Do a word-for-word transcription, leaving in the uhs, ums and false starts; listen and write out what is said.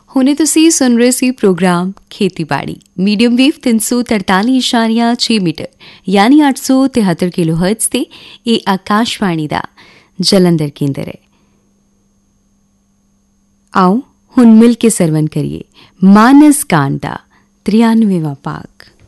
ਹੁਣੇ ਤੁਸੀਂ ਸੁਣ ਰਹੇ ਸੀ ਪ੍ਰੋਗਰਾਮ ਖੇਤੀਬਾੜੀ ਮੀਡੀਅਮ ਵੇਵ ਤਿੰਨ ਸੌ ਤਰਤਾਲੀ ਇਸ਼ਾਰੀਆ ਛੇ ਮੀਟਰ ਯਾਨੀ ਅੱਠ ਸੌ ਤਿਹੱਤਰ ਕਿਲੋ ਹਰਟਜ਼ ਤੇ ਇਹ ਆਕਾਸ਼ਵਾਣੀ ਦਾ ਜਲੰਧਰ ਕੇਂਦਰ ਹੈ। ਆਓ ਹੁਣ ਮਿਲ ਕੇ ਸਰਵਨ ਕਰੀਏ ਮਾਨਸ ਕਾਂਡ ਦਾ ਤ੍ਰਿਆਨਵੇਵਾਂ ਭਾਗ।